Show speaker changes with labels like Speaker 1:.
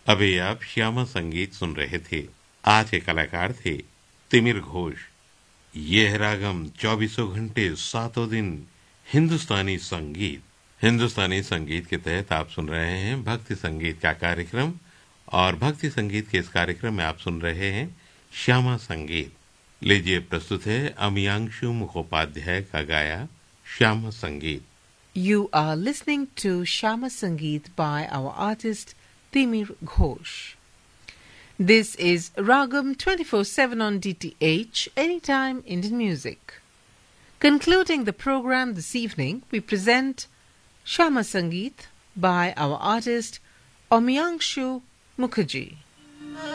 Speaker 1: अभी आप श्यामा संगीत सुन रहे थे। आज के कलाकार थे तिमिर घोष। ये है रागम 24 घंटे 7 दिन हिंदुस्तानी संगीत। हिंदुस्तानी संगीत के तहत आप सुन रहे हैं भक्ति संगीत का कार्यक्रम, और भक्ति संगीत के इस कार्यक्रम में आप सुन रहे हैं श्यामा संगीत। लीजिए, प्रस्तुत है अमियांशु मुखोपाध्याय का गाया श्यामा संगीत।
Speaker 2: You are listening to Shama Sangeet by our artist Timir Ghosh. This is Ragam 24/7 on DTH, Anytime Indian Music. Concluding the program this evening, we present Shama Sangeet by our artist Omyangshu Mukherjee.